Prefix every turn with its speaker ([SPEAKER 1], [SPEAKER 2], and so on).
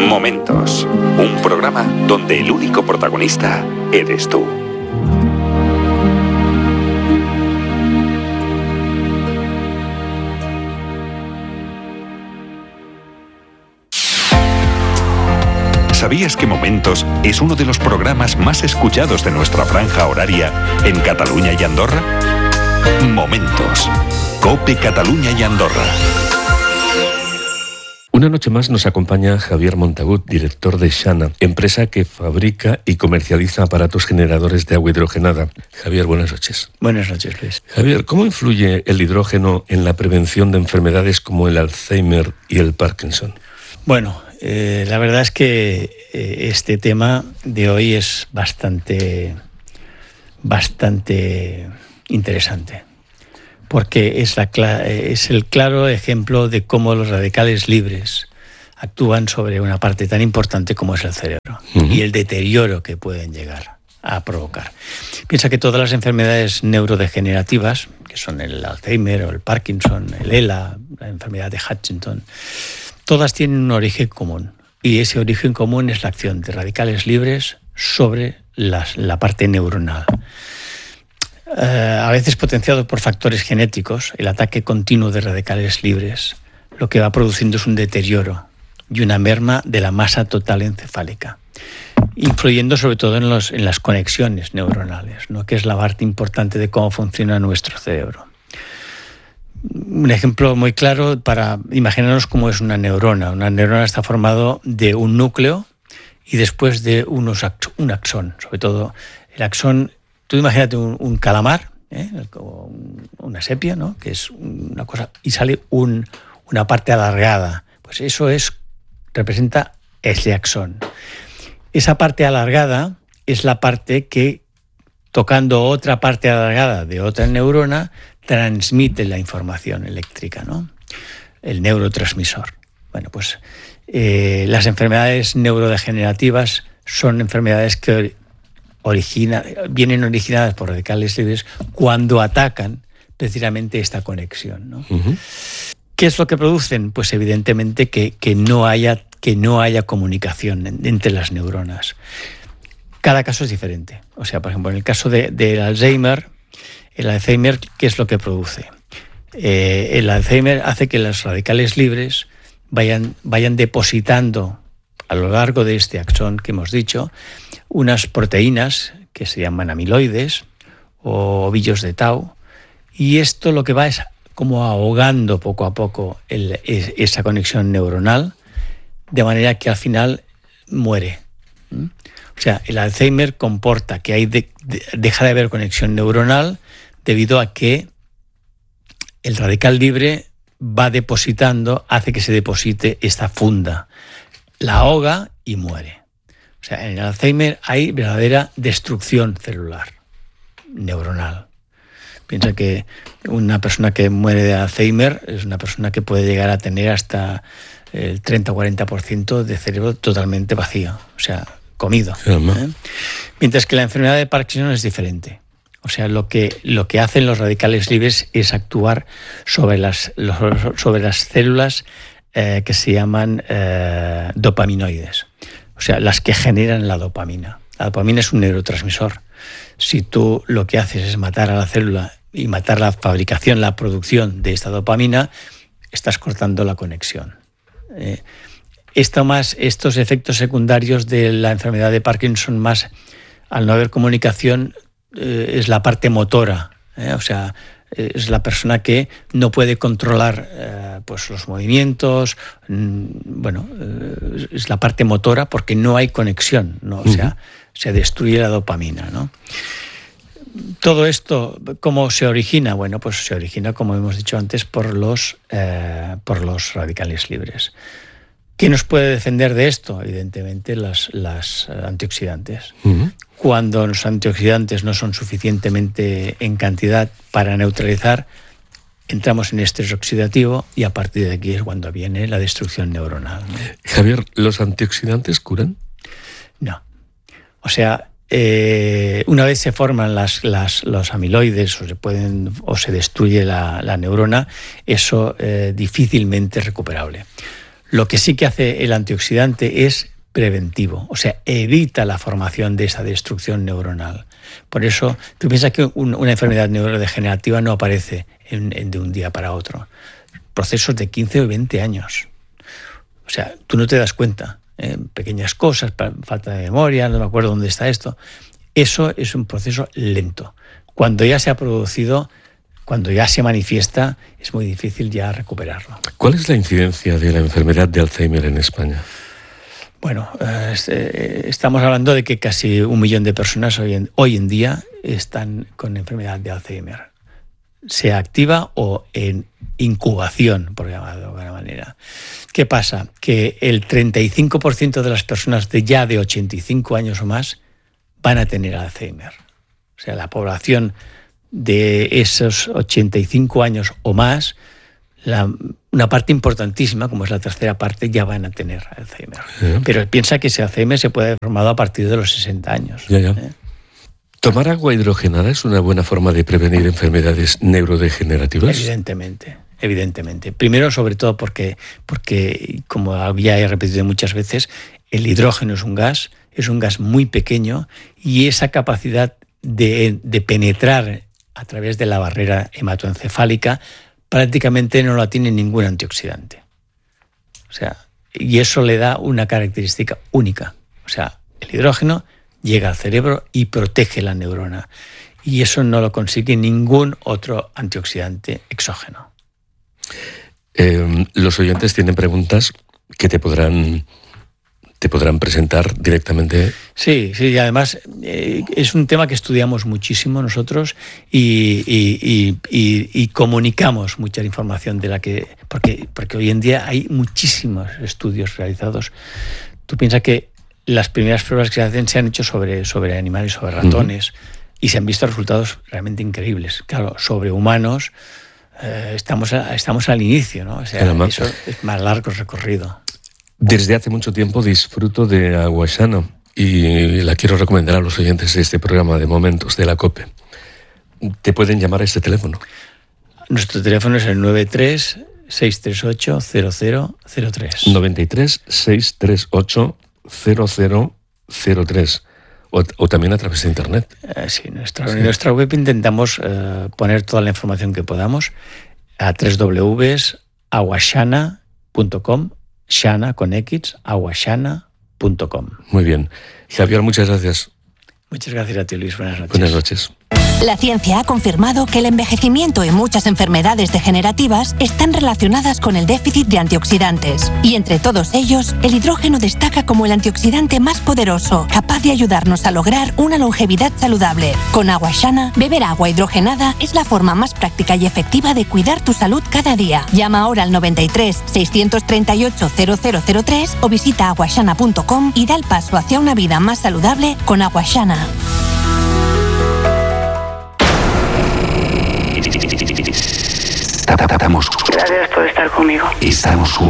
[SPEAKER 1] Momentos, un programa donde el único protagonista eres tú. ¿Sabías que Momentos es uno de los programas más escuchados de nuestra franja horaria en Cataluña y Andorra? Momentos, COPE Cataluña y Andorra.
[SPEAKER 2] Una noche más nos acompaña Javier Montagut, director de Shana, empresa que fabrica y comercializa aparatos generadores de agua hidrogenada. Javier, buenas noches.
[SPEAKER 3] Buenas noches, Luis.
[SPEAKER 2] Javier, ¿cómo influye el hidrógeno en la prevención de enfermedades como el Alzheimer y el Parkinson?
[SPEAKER 3] Bueno, la verdad es que este tema de hoy es bastante interesante, porque es el claro ejemplo de cómo los radicales libres actúan sobre una parte tan importante como es el cerebro y el deterioro que pueden llegar a provocar. Piensa que todas las enfermedades neurodegenerativas, que son el Alzheimer o el Parkinson, el ELA, la enfermedad de Hutchinson, todas tienen un origen común, y ese origen común es la acción de radicales libres sobre la parte neuronal. A veces potenciado por factores genéticos, el ataque continuo de radicales libres lo que va produciendo es un deterioro y una merma de la masa total encefálica, influyendo sobre todo en las conexiones neuronales, ¿no?, que es la parte importante de cómo funciona nuestro cerebro. Un ejemplo muy claro para imaginarnos cómo es una neurona. Una neurona está formado de un núcleo y después de un axón. Sobre todo el axón, tú imagínate un calamar, una sepia, ¿no?, que es una cosa, y sale una parte alargada. Pues eso representa ese axón. Esa parte alargada es la parte que, tocando otra parte alargada de otra neurona, transmite la información eléctrica, ¿no?, el neurotransmisor. Bueno, pues las enfermedades neurodegenerativas son enfermedades que vienen originadas por radicales libres cuando atacan precisamente esta conexión, ¿no? ¿Qué es lo que producen? Pues evidentemente que no haya comunicación entre las neuronas. Cada caso es diferente. O sea, por ejemplo, en el caso del Alzheimer, ¿qué es lo que produce? El Alzheimer hace que los radicales libres vayan depositando a lo largo de este axón que hemos dicho unas proteínas que se llaman amiloides o ovillos de tau, y esto lo que va es como ahogando poco a poco esa conexión neuronal, de manera que al final muere. O sea, el Alzheimer comporta que deja de haber conexión neuronal debido a que el radical libre va depositando, hace que se deposite esta funda, la ahoga y muere. O sea, en el Alzheimer hay verdadera destrucción celular, neuronal. Piensa que una persona que muere de Alzheimer es una persona que puede llegar a tener hasta el 30 o 40% de cerebro totalmente vacío, o sea, comido. Mientras que la enfermedad de Parkinson es diferente. O sea, lo que hacen los radicales libres es actuar sobre las células que se llaman dopaminoides. O sea, las que generan la dopamina. La dopamina es un neurotransmisor. Si tú lo que haces es matar a la célula y matar la fabricación, la producción de esta dopamina, estás cortando la conexión. Estos efectos secundarios de la enfermedad de Parkinson, más al no haber comunicación, es la parte motora, o sea, es la persona que no puede controlar pues los movimientos, es la parte motora porque no hay conexión, ¿no? O sea, se destruye la dopamina, ¿no? Todo esto, ¿cómo se origina? Bueno, pues se origina, como hemos dicho antes, por los radicales libres. ¿Qué nos puede defender de esto? Evidentemente las antioxidantes. Cuando los antioxidantes no son suficientemente en cantidad para neutralizar, entramos en estrés oxidativo y a partir de aquí es cuando viene la destrucción neuronal, ¿no?
[SPEAKER 2] Javier, ¿los antioxidantes curan?
[SPEAKER 3] No. O sea, una vez se forman los amiloides o se destruye la neurona, eso difícilmente es recuperable. Lo que sí que hace el antioxidante es preventivo, o sea, evita la formación de esa destrucción neuronal. Por eso, tú piensas que una enfermedad neurodegenerativa no aparece de un día para otro. Procesos de 15 o 20 años. O sea, tú no te das cuenta. Pequeñas cosas, falta de memoria, no me acuerdo dónde está esto. Eso es un proceso lento. Cuando ya se ha producido, cuando ya se manifiesta, es muy difícil ya recuperarlo.
[SPEAKER 2] ¿Cuál es la incidencia de la enfermedad de Alzheimer en España?
[SPEAKER 3] Bueno, estamos hablando de que casi 1 millón de personas hoy en día están con enfermedad de Alzheimer, sea activa o en incubación, por llamarlo de alguna manera. ¿Qué pasa? Que el 35% de las personas de 85 años o más van a tener Alzheimer. O sea, la población de esos 85 años o más, una parte importantísima, como es la tercera parte, ya van a tener Alzheimer. Pero piensa que ese Alzheimer se puede haber formado a partir de los 60 años.
[SPEAKER 2] ¿Tomar agua hidrogenada es una buena forma de prevenir enfermedades neurodegenerativas?
[SPEAKER 3] Evidentemente. Primero, sobre todo porque como ya he repetido muchas veces, el hidrógeno es un gas muy pequeño, y esa capacidad de penetrar a través de la barrera hematoencefálica prácticamente no la tiene ningún antioxidante. O sea, y eso le da una característica única. O sea, el hidrógeno llega al cerebro y protege la neurona. Y eso no lo consigue ningún otro antioxidante exógeno.
[SPEAKER 2] Los oyentes tienen preguntas que te podrán presentar directamente. Sí,
[SPEAKER 3] además es un tema que estudiamos muchísimo nosotros y comunicamos mucha información de la que porque hoy en día hay muchísimos estudios realizados. Tú piensas que las primeras pruebas que se han hecho sobre animales, sobre ratones, y se han visto resultados realmente increíbles. Claro, sobre humanos estamos al inicio, ¿no? O sea, eso es más largo recorrido.
[SPEAKER 2] Desde hace mucho tiempo disfruto de Aguashana y la quiero recomendar a los oyentes de este programa de Momentos de la COPE. ¿Te pueden llamar a este teléfono?
[SPEAKER 3] Nuestro teléfono es el 93-638-0003.
[SPEAKER 2] 93-638-0003. O también a través de Internet.
[SPEAKER 3] Sí, en nuestra web intentamos poner toda la información que podamos a www.aguashana.com. Shana con X, aguashana.com.
[SPEAKER 2] Muy bien. Javier, muchas gracias.
[SPEAKER 3] Muchas gracias a ti, Luis. Buenas noches.
[SPEAKER 2] Buenas noches.
[SPEAKER 4] La ciencia ha confirmado que el envejecimiento y muchas enfermedades degenerativas están relacionadas con el déficit de antioxidantes. Y entre todos ellos, el hidrógeno destaca como el antioxidante más poderoso, capaz de ayudarnos a lograr una longevidad saludable. Con Aguashana, beber agua hidrogenada es la forma más práctica y efectiva de cuidar tu salud cada día. Llama ahora al 93-638-0003 o visita aguashana.com y da el paso hacia una vida más saludable con Aguashana.
[SPEAKER 1] Gracias
[SPEAKER 5] por estar conmigo.
[SPEAKER 1] Estamos